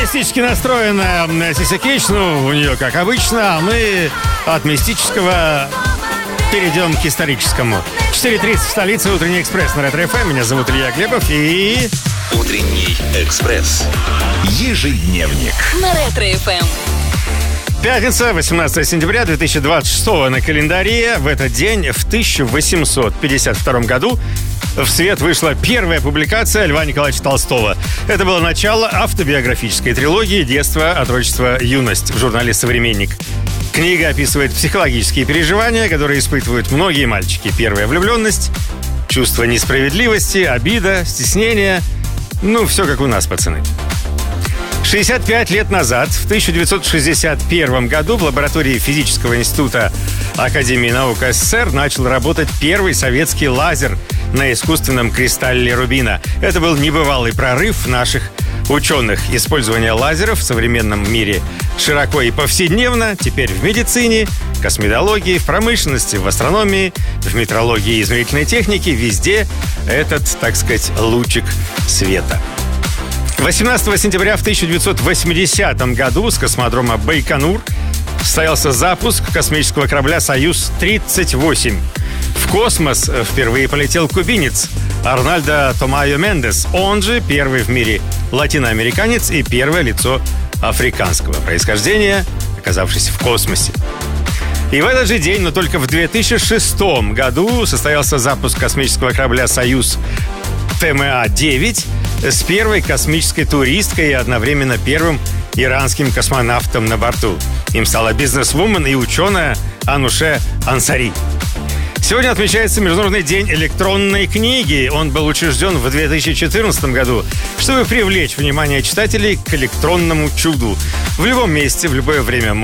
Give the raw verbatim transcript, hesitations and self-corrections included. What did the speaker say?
Мистически настроенная Сиси Кейдж, ну, у нее как обычно, а мы от мистического перейдем к историческому. четыре тридцать в столице, утренний экспресс на Ретро эф эм. Меня зовут Илья Глебов и... Утренний экспресс. Ежедневник. На Ретро эф эм. Пятница, восемнадцатое сентября две тысячи двадцать шестого на календаре. В этот день, в тысяча восемьсот пятьдесят втором году, в свет вышла первая публикация Льва Николаевича Толстого. Это было начало автобиографической трилогии «Детство, отрочество, юность» в журнале «Современник». Книга описывает психологические переживания, которые испытывают многие мальчики. Первая влюбленность, чувство несправедливости, обида, стеснение. Ну, все как у нас, пацаны. шестьдесят пять лет назад, в тысяча девятьсот шестьдесят первом году, в лаборатории физического института Академии наук СССР начал работать первый советский лазер на искусственном кристалле рубина. Это был небывалый прорыв наших ученых. Использование лазеров в современном мире широко и повседневно. Теперь в медицине, косметологии, в промышленности, в астрономии, в метрологии и измерительной технике. Везде этот, так сказать, лучик света. восемнадцатого сентября в тысяча девятьсот восьмидесятом году с космодрома Байконур состоялся запуск космического корабля «Союз тридцать восемь». В космос впервые полетел кубинец Арнальдо Томайо Мендес, он же первый в мире латиноамериканец и первое лицо африканского происхождения, оказавшись в космосе. И в этот же день, но только в две тысячи шестом году, состоялся запуск космического корабля «Союз тэ эм а девять» с первой космической туристкой и одновременно первым иранским космонавтом на борту. Им стала бизнесвумен и ученая Ануше Ансари. Сегодня отмечается Международный день электронной книги. Он был учрежден в две тысячи четырнадцатом году, чтобы привлечь внимание читателей к электронному чуду. В любом месте, в любое время